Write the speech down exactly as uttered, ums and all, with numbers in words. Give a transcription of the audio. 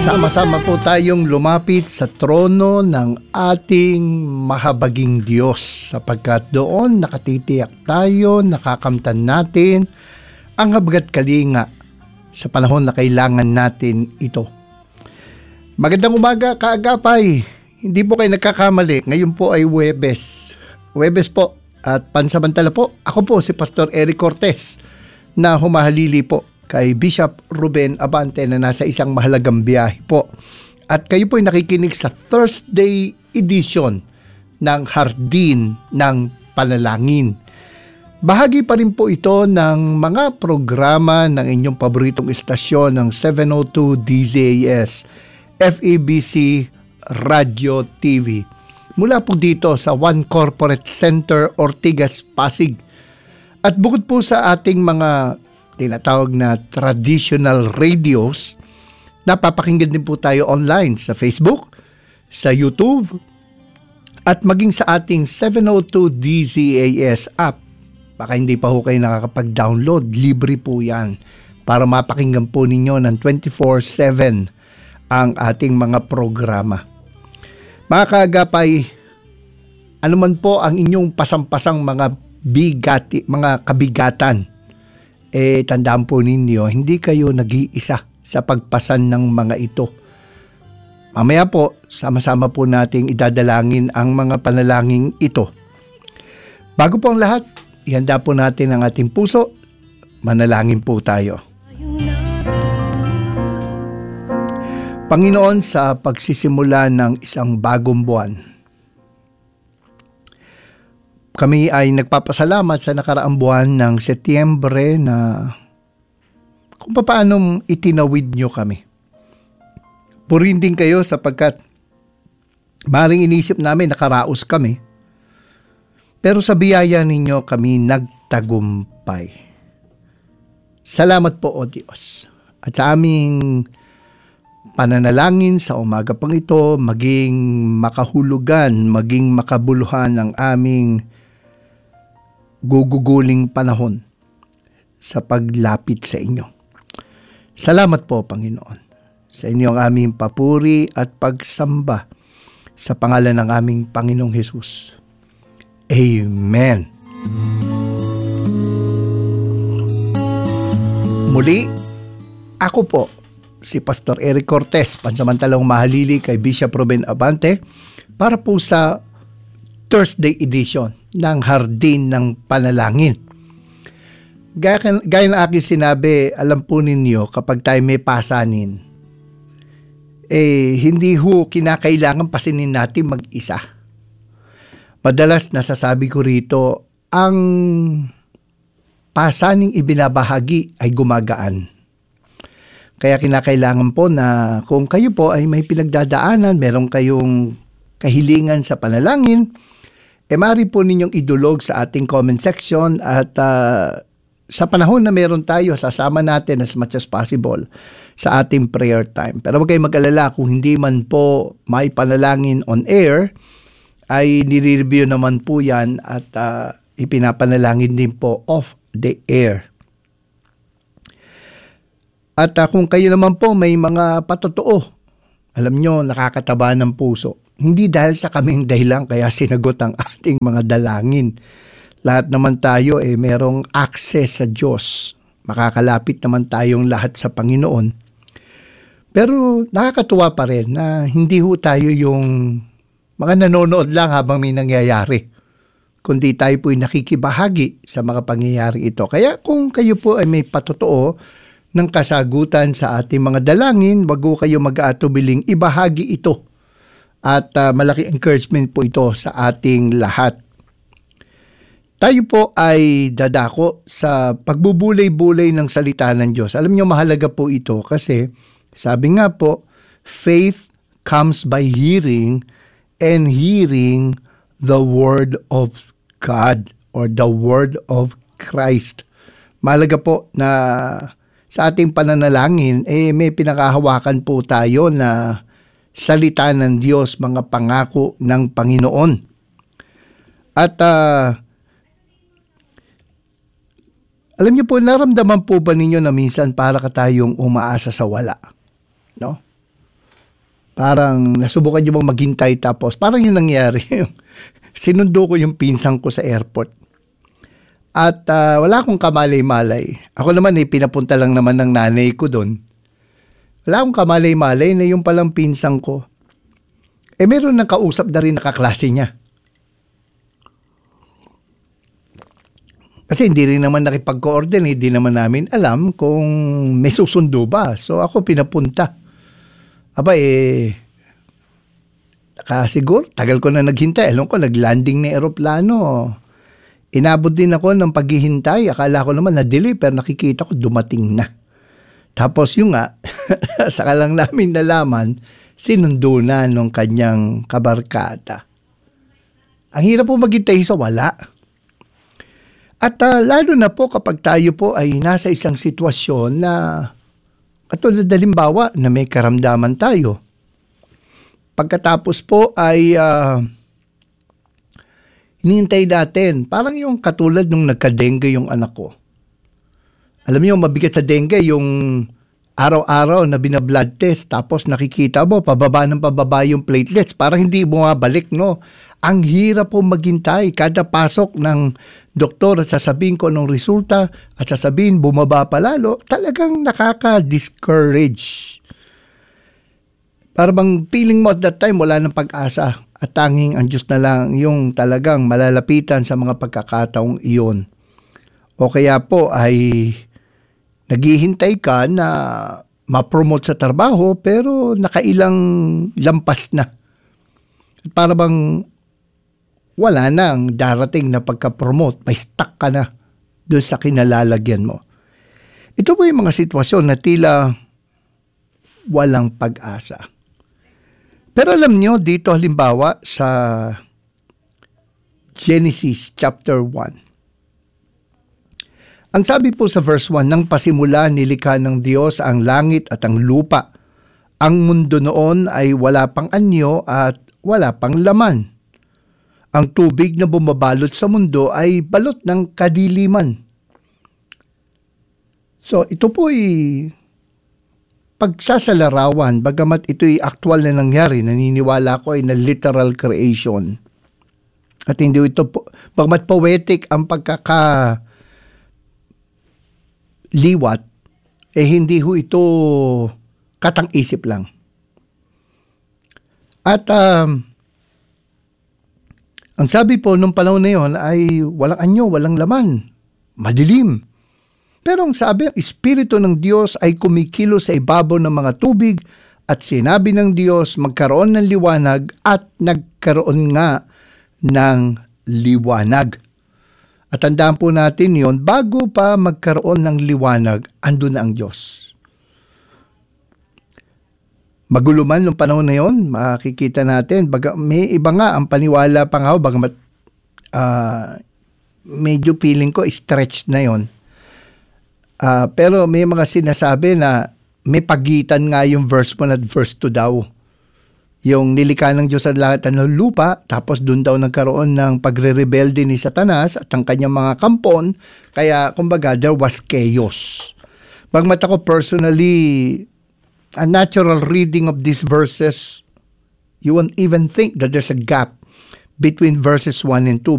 Sama-sama po tayong lumapit sa trono ng ating mahabaging Diyos sapagkat doon nakatitiyak tayo, nakakamtan natin ang habagat kalinga sa panahon na kailangan natin ito. Magandang umaga, kaagapay. Hindi po kayo nagkakamali. Ngayon po ay Huwebes. Huwebes po at pansamantala po. Ako po si Pastor Eric Cortez na humahalili po kay Bishop Ruben Abante na nasa isang mahalagang biyahe po. At kayo po ay nakikinig sa Thursday edition ng Hardin ng Panalangin. Bahagi pa rin po ito ng mga programa ng inyong paboritong istasyon ng seven oh two D Z A S, F E B C Radio T V. Mula po dito sa One Corporate Center, Ortigas, Pasig. At bukod po sa ating mga tinatawag na traditional radios, napapakinggan din po tayo online sa Facebook, sa YouTube, at maging sa ating seven oh two D Z A S app. Baka hindi pa ho kayo nakakapag-download, libre po yan para mapakinggan po ninyo ng twenty-four seven ang ating mga programa. Mga kaagapay, ano man po ang inyong pasampasang mga bigati, mga kabigatan, eh tandaan po ninyo, hindi kayo nag-iisa sa pagpasan ng mga ito. Mamaya po, sama-sama po nating idadalangin ang mga panalangin ito. Bago po ang lahat, ihanda po natin ang ating puso, manalangin po tayo. Panginoon, sa pagsisimula ng isang bagong buwan, kami ay nagpapasalamat sa nakaraang buwan ng Setyembre na kung paano itinawid nyo kami. Purihin din kayo sapagkat maring inisip namin nakaraos kami, pero sa biyaya ninyo kami nagtagumpay. Salamat po, O Diyos. At sa aming pananalangin sa umaga pang ito, maging makahulugan, maging makabuluhan ang aming guguguling panahon sa paglapit sa inyo. Salamat po, Panginoon. Sa inyo ang aming papuri at pagsamba sa pangalan ng aming Panginoong Hesus. Amen. Muli, ako po, si Pastor Eric Cortez, pansamantalang mahalili kay Bishop Ruben Abante para po sa Thursday edition ng Hardin ng Panalangin. Gaya, gaya na aking sinabi, alam po ninyo, kapag tayo may pasanin, eh, hindi ho kinakailangan pasinin natin mag-isa. Madalas nasasabi ko rito, ang pasaning ibinabahagi ay gumagaan. Kaya kinakailangan po na kung kayo po ay may pinagdadaanan, meron kayong kahilingan sa panalangin, e mari po ninyong idulog sa ating comment section at uh, sa panahon na meron tayo, sasama natin as much as possible sa ating prayer time. Pero huwag kayong mag-alala kung hindi man po may panalangin on air, ay nire-review naman po yan at uh, ipinapanalangin din po off the air. At uh, kung kayo naman po may mga patotoo, alam nyo, nakakataba ng puso. Hindi dahil sa kaming dahilan kaya sinagot ang ating mga dalangin. Lahat naman tayo eh merong access sa Diyos. Makakalapit naman tayong lahat sa Panginoon. Pero nakakatuwa pa rin na hindi ho tayo yung mga nanonood lang habang may nangyayari. Kundi tayo po'y nakikibahagi sa mga pangyayari ito. Kaya kung kayo po ay may patotoo ng kasagutan sa ating mga dalangin, wag ho kayo mag-aatubiling ibahagi ito. At uh, malaki encouragement po ito sa ating lahat. Tayo po ay dadako sa pagbubulay-bulay ng salita ng Diyos. Alam niyo, mahalaga po ito kasi sabi nga po, faith comes by hearing and hearing the Word of God or the Word of Christ. Mahalaga po na sa ating pananalangin, eh, may pinakahawakan po tayo na salita ng Diyos, mga pangako ng Panginoon. At uh, alam niyo po, naramdaman po ba ninyo na minsan para ka tayong umaasa sa wala? No? Parang nasubukan niyo bang maghintay tapos parang yung nangyari. Sinundo ko yung pinsan ko sa airport. At uh, wala akong kamalay-malay. Ako naman eh, pinapunta lang naman ng nanay ko doon. Wala akong kamalay-malay na yung palang pinsan ko. Eh meron nang kausap na rin na kaklase niya. Kasi hindi rin naman nakipag-coordinate, hindi naman namin alam kung may susundo ba. So ako pinapunta. Aba eh, nakasiguro, tagal ko na naghintay. Alam ko, naglanding na eroplano. Inabot din ako ng paghihintay. Akala ko naman na-delay, pero nakikita ko dumating na. Tapos yung nga, saka lang namin nalaman, sinundo na nung kanyang kabarkada. Ang hirap po maghintay sa wala. At uh, lalo na po kapag tayo po ay nasa isang sitwasyon na katulad halimbawa na may karamdaman tayo. Pagkatapos po ay uh, hinihintay natin. Parang yung katulad nung nagka-dengue yung anak ko. Alam niyo, mabigat sa dengue yung araw-araw na bina-blood test tapos nakikita mo pababa ng pababa yung platelets. Parang hindi bumabalik, no? Ang hirap po maghintay. Kada pasok ng doktor at sasabihin ko ng resulta at sasabihin bumaba pa lalo, talagang nakaka-discourage. Para bang feeling mo at that time wala ng pag-asa at tanging ang Diyos na lang yung talagang malalapitan sa mga pagkakataong iyon. O kaya po ay naghihintay ka na ma-promote sa trabaho pero nakailang lampas na. Para bang wala nang darating na pagka-promote, may stuck ka na doon sa kinalalagyan mo. Ito po yung mga sitwasyon na tila walang pag-asa. Pero alam nyo, dito halimbawa sa Genesis chapter one. Ang sabi po sa verse one, nang pasimula nilikha ng Diyos ang langit at ang lupa. Ang mundo noon ay wala pang anyo at wala pang laman. Ang tubig na bumabalot sa mundo ay balot ng kadiliman. So ito po ay pagsasalarawan, bagamat ito'y actual na nangyari, naniniwala ko ay na literal creation. At hindi ito, po, bagamat poetic ang pagkakaliwat, eh hindi ho ito katang-isip lang. At um, ang sabi po nung panahon na yon ay walang anyo, walang laman, madilim. Pero ang sabi, ang Espiritu ng Diyos ay kumikilo sa ibabaw ng mga tubig at sinabi ng Diyos magkaroon ng liwanag at nagkaroon nga ng liwanag. At tandaan po natin yon, bago pa magkaroon ng liwanag, andun na ang Diyos. Magulo man nung panahon na yon, makikita natin, baga, may iba nga ang paniwala pa nga, bagamat uh, medyo feeling ko stretched na yon. Uh, pero may mga sinasabi na may pagitan nga yung verse one at verse two daw. Yung nilikha ng Diyos ang langit at ng lupa, tapos doon daw nagkaroon ng pagre-rebelde ni Satanas at ang kanyang mga kampon, kaya kumbaga there was chaos. Bagamat ako personally, a natural reading of these verses, you won't even think that there's a gap between verses one and two.